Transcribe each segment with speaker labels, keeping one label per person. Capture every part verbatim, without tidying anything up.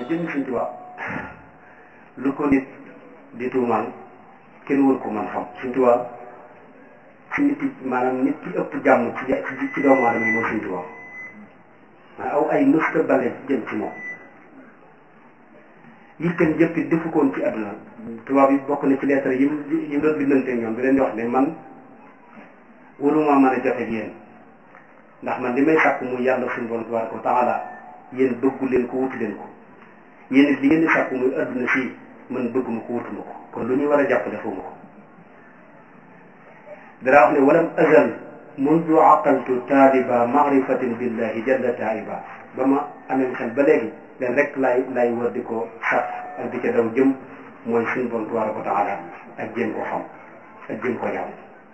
Speaker 1: jëm Sëñ Tuubaa lu ko nit di tuumal kenn wër ko mën xam. Sëñ Tuubaa ci nit yi maanaam nit ki ëpp jàmm ci ci doomu aadama yi mooy Sëñ Tuubaa maanaam aw ay nus ta bale jëm ci moom yi kenn jëpp it defu koon ci àdduna. tubaab yi bokk na ci lettre yi mu yi mu doon bindante ñoom di leen di wax ne man waruma mën a joxe ak yéen ndax man li may sàkk muy yàlla suñu borom tabaaraka wa taala yéen bëggu leen ko wuti leen ko yéen it li ngeen di sàkk muy àdduna fii man bëgguma ko wutuma ko kon lu ñuy war a jàpp defuma ko. dara wax ne walam azal mundu aqaltu taaliba maarifatin billahi jalla taiba ba ma amee xel ba léegi leen rek laay laay wër di ko sax ak di ca daw jëm mooy suñu borom tabaaraka wa taala ak jéem ko xam ak jéem ko yàlla.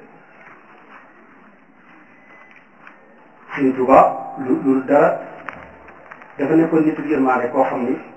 Speaker 1: Sëñ Tuubaa lu lu dara dafa nekkoon nitu yërmaande koo xam ni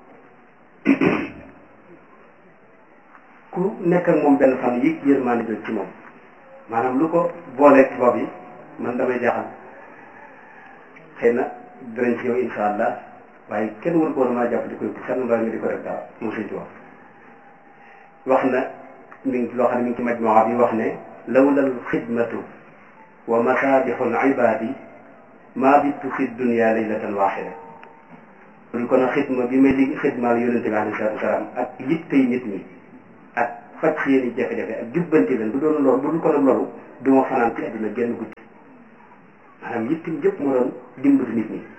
Speaker 1: ku nekk ak moom benn fan yi yërmaande jot ci moom maanaam lu ko booleeg tubaab yi man damay jaaxal xëy na dinañ ci yow insha allah waaye kenn wër koo damaa jàpp di koy fenn mbaa nga di ko def dara moom Sëñ Tuubaa wax na mi ngi loo xam ne mi ngi ci majmuwa bi wax ne lawlal xidmatu wa masaabixul ibaadi maa bittu fi dunya laylatan waaxida lu kon a xidma bi may li xidmaal yonente bi alayhi salaatu wasalaam ak yittey nit ñi ak faj seen i jafe-jafe ak jubbanti leen bu doon loolu bu dul ko doon loolu du ma fanaan ci àdduna genn guddi maanaam yittim jëpp moo doon dimbali nit ñi.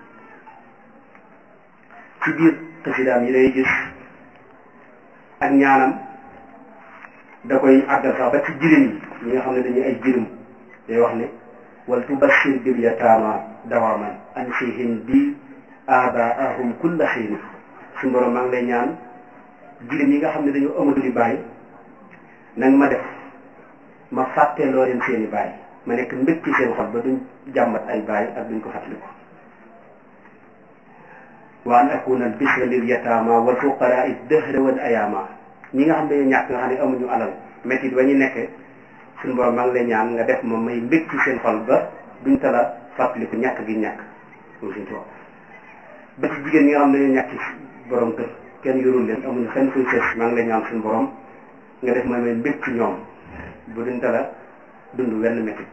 Speaker 1: ci biir xasidaam yi lay gis ak ñaanam da koy àggal sax ba ci jirim yi ñi nga xam ne dañuy ay jirim day wax ne wal tubashir bil yataama dawaman ansihim bi abaahum kulla xiin suñu borom maa ngi lay ñaan jirim yi nga xam ne dañoo amatul i baay nag ma def ma fàtteeloo leen seen i baay ma nekk mbëg ci seen xol ba duñ jàmbat ay baay ak duñ ko fàttaliku. wa an akuna bisra lil yataama wal fuqaraa dëhra wal ayaama ñi nga xam ne ñàkk nga xam ne amuñu alal métti ba ñu nekkee suñu borom maa ngi lay ñaan nga def ma may mbég ci seen xol ba duñ tala fàttaliku ñàkk gi ñàkk moom suñu toog ba ci jigéen ñi nga xam ne dañoo ñàkk ci borom kër kenn yorul leen amuñu fenn fuñ sës maa ngi lay ñaan suñu borom nga def ma may mbég ci ñoom ba duñ tala dund wenn métti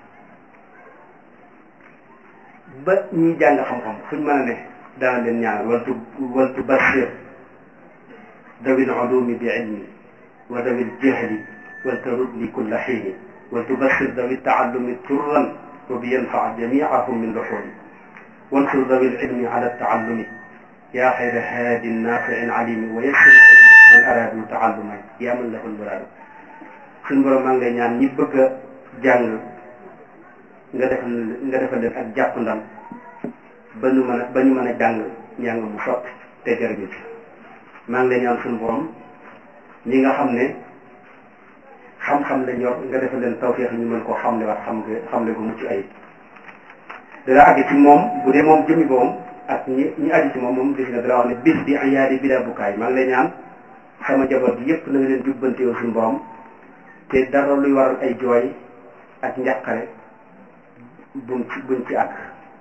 Speaker 1: ba ñuy jàng xam-xam fuñ mën a ne dana leen ñaan waltu waltu bashir dawil ulumi bi ilmi wa dawil jahli waltarud li kulla xiini waltubashir dawi taallumi turran wa bi yanfaa jamiahum min duxuli wansur dawi lilmi ala taallumi yaa xayra haadi naafiin alimi wa yassir man araadu taalluma yaa man lahu lmuraadu suñ borom maa ngi lay ñaan ñi bëgg a jàng nga defal nga defal leen ak jàpp ndam ba ñu mën a ba ñu mën a jàng njàng bu sotti te jërëjëf ci maa ngi lay ñaan suñu borom ñi nga xam ne xam-xam lañ yor nga defal leen tawfeex ñu mën koo xamle waat xam nga xamle ko mucc ayib. dara àgg ci moom bu dee moom jëmi boom ak ñi ñi aju ci moom moom gis nga dara wax ne bis bi ayaadi bi daa bukkaay maa ngi lay ñaan sama jaboot bi yëpp na nga leen jubbantewoo suñu borom te dara luy waral ay jooy ak njàqare buñ ci buñ ci àgg.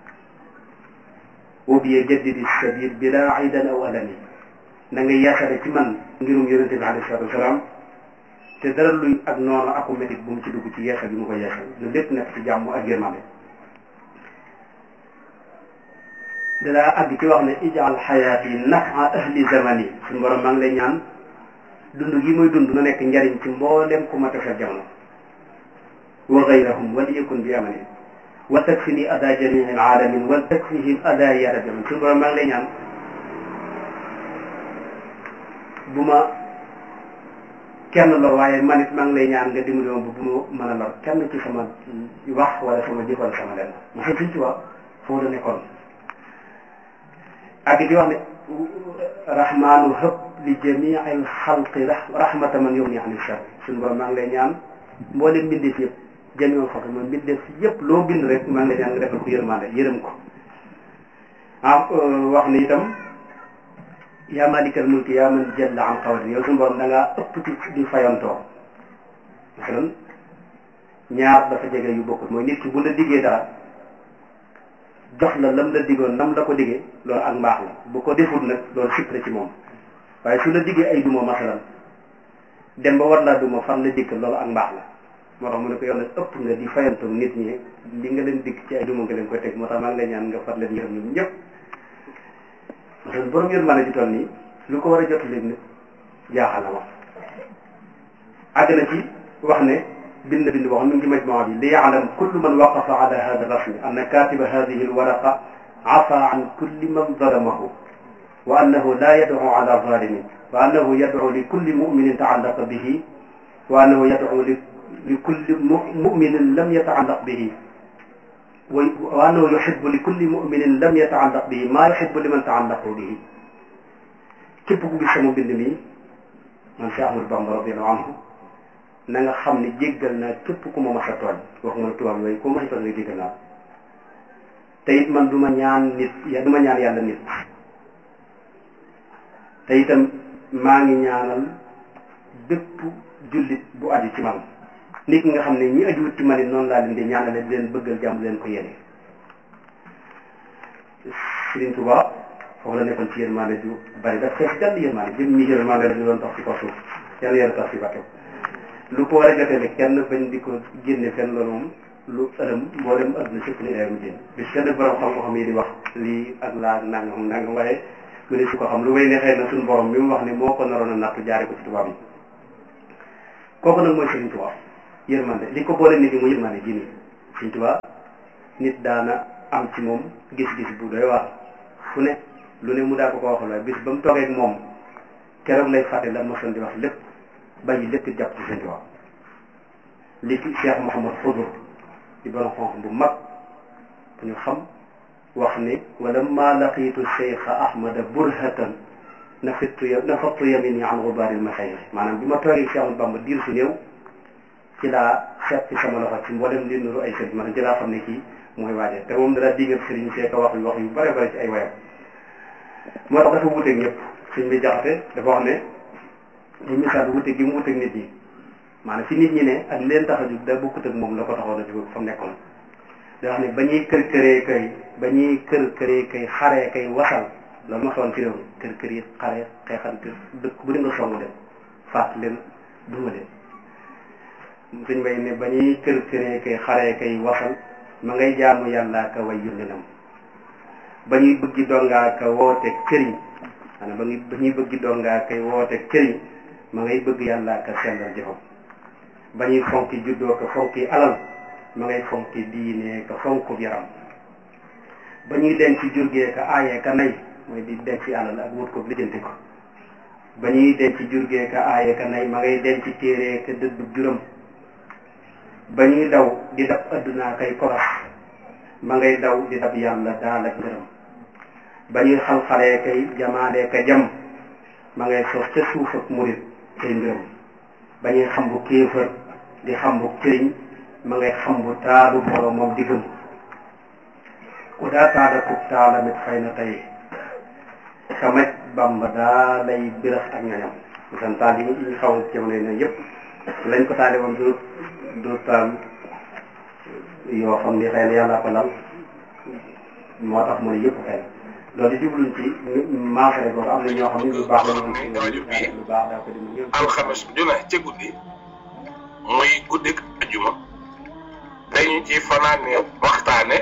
Speaker 1: وبي جدد السبيل بلا عيدا او الم na nga yeesale ci man ngirum yonente bi alayhi salatu wasalaam te dara luy ak noonu aku métit bu mu ci dugg ci yeesal bi mu ko yeesal lu lépp nekk ci jàmm ak yërmande. dalaa àgg ci wax ne ijaal xayaati nafa ahli zamani suñu borom maa ngi lay ñaan dund gi mooy dund na nekk njariñ ci mboolem ku ma tefal jamono wa gayrahum wal yakun bi amani wa takfini ada jamii alamin wal takfihim ada ya rabbi suñu borom maa ngi lay ñaan bu ma kenn lor waaye man it maa ngi lay ñaan nga dimbali ma bu ma mën a lor kenn ci sama wax wala sama jëf wala sama lenn mu xam suñ ci wax foo la nekkoon ak di wax ne rahmaanu hëb li jamii al xalqi rahmata man yow ni ani shar suñu borom maa ngi lay ñaan mboolem mbindeef yëpp jamiul xalqi man mbindeef yëpp loo bind rek maa ngi lay ñaan nga defal ko yërmande yërëm ko ah wax ne itam yaa malikal mulki yaa man jalla an qawli yow suñu borom da ngaa ëpp ci di fayantoo masalan ñaar dafa jege yu bokkul mooy nit ki bu la diggee dara jox la lam la diggoon nam la ko diggee loolu ak mbaax la bu ko defut nag loolu sikk la ci moom waaye su la diggee ay duma masalan dem ba war laa duma fan la dikk loolu ak mbaax la moo tax mu ne ko yow nag ëpp nga di fayantoog nit ñi li nga leen dikk ci ay duma nga leen koy teg moo tax maa ngi lay ñaan nga far leen yërëm ñoom ñëpp masalan borom yërmande ji toll nii lu ko war a jot leen nit jaaxal na wax àgg na ci wax ne bind bind boo xam ne mu ngi majmaa bi li yaalam kullu man waqafa ala hada rasmi anna katiba hadihi alwaraqa afa an kulli man zalamahu wa annahu la yad'u ala zalimin wa annahu yad'u li kulli mu'minin ta'allaqa bihi wa annahu yad'u li li kulli mu'minin lam yata'allaq bihi wa annahu yuhibbu li kulli mu'minin lam yata'allaq bihi ma yuhibbu liman ta'allaqa bihi képp ku gis sama bind mi man Cheikh Ahmadou Bamba radiyallahu anhu na nga xam ne jéggal naa képp ku ma mas a tooñ wax nga tubaab yooyu ku ma mas a tooñ nga jéggal naa te it man du ma ñaan nit du ma ñaan yàlla nit te itam maa ngi ñaanal bépp jullit bu aju ci man nit nga xam ne ñi ajuwut ci man it noonu laa leen di ñaanale di leen bëggal jàmm leen ko yéene Sëriñ Tuubaa foofu la nekkoon ci yërmande ju bari daf fees jàll yërmande jëm ñi yërmande ñu doon tax ci kaw suuf yàlla yàlla tax ci bàttew lu ko war a jotee ne kenn bañ di ko génne fenn loolu moom lu ëlëm mboolem adduna sëpp ni ay mu génn bis kenn borom xam-xam yi di wax lii ak laa nangam nangam waaye mu ne su ko xam lu may ne xëy na suñu borom bi mu wax ne moo ko naroon a nattu jaare ko ci tubaab yi kooku nag mooy Sëriñ Tuubaa yërmande li ko boole nit ñi mu yërmande ji nii Sëriñ Tuubaa nit daana am ci moom gis-gis bu doy waar fu ne lu ne mu daa ko ko waxal waaye bis ba mu toogee ak moom keroog lay fàtte la mosoon di wax lépp bàyyi lépp jàpp ci Sëriñ Tuubaa li ki Cheikh Mouhamad Foudour di borom xonq bu mag bu ñu xam wax ni wala ma laqiitu Cheikh Ahmada burhatan nafittu nafattu yamini an gubaaril masayix maanaam bi ma toogee Cheikh Ahmadou Bamba diir su néew ci laa seet ci sama loxo ci mboolem li nuru ay sëriñ maanaam ci laa xam ne kii mooy waaje te moom dara digal sëriñ Cheikh wax yu wax yu bare bare ci ay wayam moo tax dafa wuteeg ñëpp suñ bi jaxate dafa wax ne ñu misaal wuteeg gi mu wuteeg nit ñi maanaam fi nit ñi ne ak leen tax a jug da bokkut ak moom la ko taxoon a jug fa mu nekkoon da wax ne ba ñuy kër këree kay ba ñuy kër këree kay xaree kay wasal loolu ma xewoon fi réew mi kër kër yi xare xeexante dëkk bu di nga song leen faat leen duma leen suñ bay ne ba ñuy kër këree kay xaree kay wasal ma ngay jaamu yàllaa ka way yónnenam ba ñuy bëggi dongaa ka woote këriñ maanaam ba ñuy ba ñuy bëggi dongaa kay woote këriñ ma ngay bëgg yàllaa ka sellal jëfam ba ñuy fonki juddoo ka fonki alal ma ngay fonki diine ka fonku yaram ba ñuy denc jurgee ka aayee ka nay mooy di denc alal ak wut ko lijjanti ko ba ñuy denc jurgee ka aayee ka nay ma ngay denc téere ka dëddu juram ba ñuy daw di dab addunaa kay koras ma ngay daw di dab yàlla daal ak ngërëm ba ñuy xal-xalee kay jamaalee ka jam ma ngay sos ca suuf ak murit kay ngërëm ba ñuy xam bu kéefër di xam bu cëriñ ma ngay xam bu taalu boromam di gëm ku daa taada kub taalamit fay na tey kamaj Bamba daa lay birax ak ñañam misan taal yi ñu xaw jamono yi ne yëpp lañ ko taale woon du du taal yoo xam ni xëy na yàlla ko lal moo tax mu ne yëpp xëy loolu di jubluñ ci maasare boobu am na ñoo xam ne lu baax la ñu lu baax daa ko di
Speaker 2: alxames ju ne ca guddi muy guddik ajuma dañu ci fanaane waxtaane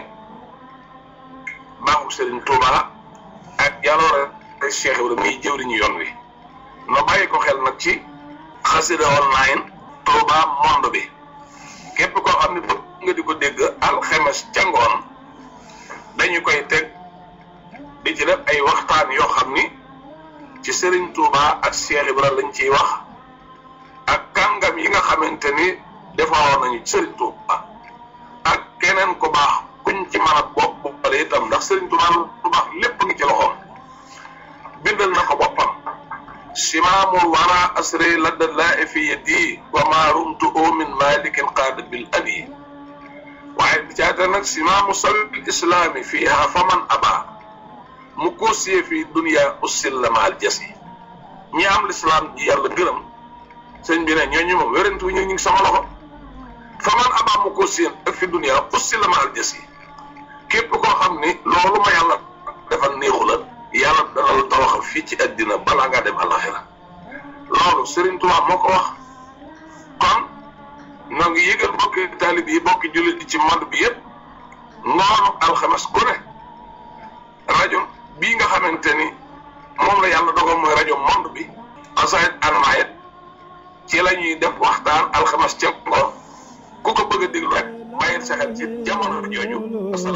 Speaker 2: baaxu Serigne Touba ak jaloore Cheikh Ibrahima muy jëwriñu yoon wi no bàyyi ko xel nag ci xasida online Touba monde bi képp koo xam ne bëgg nga di ko dégg alxames ca ngoon dañu koy teg di ci def ay waxtaan yoo xam ni ci Serigne Touba ak Cheikh Ibrahima lañ ciy wax ak kàngam yi nga xamante ni defaroon nañu ci Serigne Touba ak keneen ku baax kuñ ci mën a bopp boppale itam ndax Serigne Touba lu baax lépp ngi ci loxoom bindal na ko boppam simaamul wara asri ladda laa fi yadi wa ma rumtu min malikin qaada bil abi waaye bi caata nag simaamu sabil islaami fiiha faman aba mu koosiyee fi dunia ussil maal jasi ñi am l'islam ji yàlla gërëm sëñ bi ne ñooñu moom wérantu ñu ngi sama loxo faman aba mu koosiyee ak fi dunia ussil maal jasi képp koo xam ni loolu ma yàlla defal neexu la yàlla dana la toroxal fii ci àddina balaa ngaa dem àllaxira loolu Serigne Touba moo ko wax. kon ñoo ngi yëgal bokki taalib yi bokki jullit yi ci monde bi yëpp ngoonu alxames ku ne rajo bii nga xamante ni moom la yàlla dogal mooy rajo monde bi xasaayid almaayid ci la ñuy def waxtaan alxames ca ngoon ku ko bëgg a déglu rek bàyyil sa xel ci jamono jooju.